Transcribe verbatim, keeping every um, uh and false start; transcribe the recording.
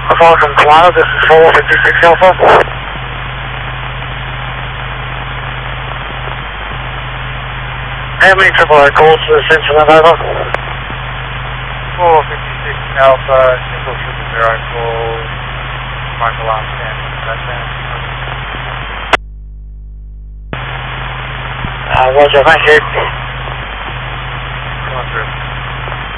Falcon Commando, this is four fifty-six Alpha. How many triple O calls to this incident, over? four fifty-six Alpha, single triple zero call, Michael Arm standing, touchdown. Uh, Roger, thank you.